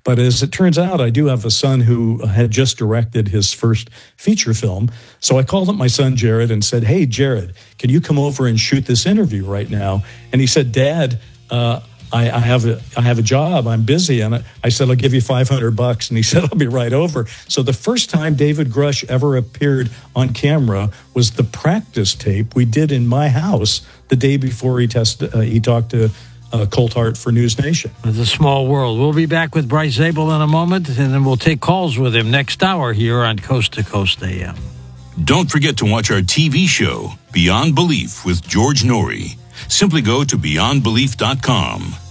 But as it turns out, I do have a son who had just directed his first feature film. So I called up my son, Jared, and said, hey, Jared, can you come over and shoot this interview right now? And he said, Dad, I have a job. I'm busy. And I said, I'll give you $500. And he said, I'll be right over. So the first time David Grush ever appeared on camera was the practice tape we did in my house the day before he talked to Coltart for News Nation. It's a small world. We'll be back with Bryce Zabel in a moment, and then we'll take calls with him next hour here on Coast to Coast AM. Don't forget to watch our TV show, Beyond Belief with George Norrie. Simply go to beyondbelief.com.